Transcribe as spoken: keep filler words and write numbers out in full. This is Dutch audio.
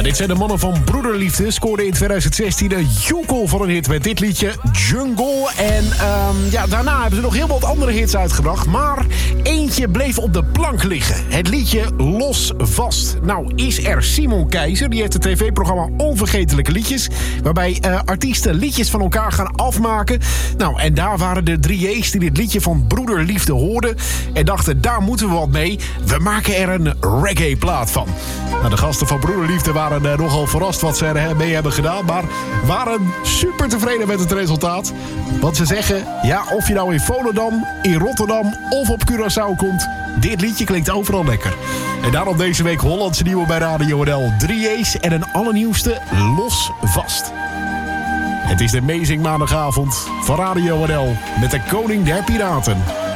Dit zijn de mannen van Broederliefde. Scoorden in twintig zestien een joekel van een hit met dit liedje Jungle. En um, ja, daarna hebben ze nog heel wat andere hits uitgebracht. Maar eentje bleef op de plank liggen. Het liedje Los Vast. Nou is er Simon Keizer. Die heeft het tv-programma Onvergetelijke Liedjes. Waarbij uh, artiesten liedjes van elkaar gaan afmaken. Nou, en daar waren de drie J's die dit liedje van Broederliefde hoorden. En dachten, daar moeten we wat mee. We maken er een reggae-plaat van. Nou, de gasten van Broederliefde waren uh, nogal verrast wat ze er mee hebben gedaan. Maar waren super tevreden met het resultaat. Want ze zeggen, ja, of je nou in Volendam, in Rotterdam of op Curaçao komt, dit liedje klinkt overal lekker. En daarom deze week Hollandse nieuwe bij Radio N L. drie J's en een allernieuwste Los Vast. Het is de Amazing Maandagavond van Radio N L met de koning der piraten.